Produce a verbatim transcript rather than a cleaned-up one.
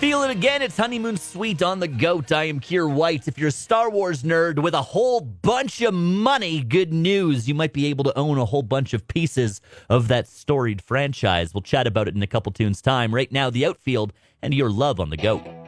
Feel it again. It's Honeymoon Suite on the GOAT. I am Keir White. If you're a Star Wars nerd with a whole bunch of money, good news. You might be able to own a whole bunch of pieces of that storied franchise. We'll chat about it in a couple tunes' time. Right now, the outfield and your love on the GOAT.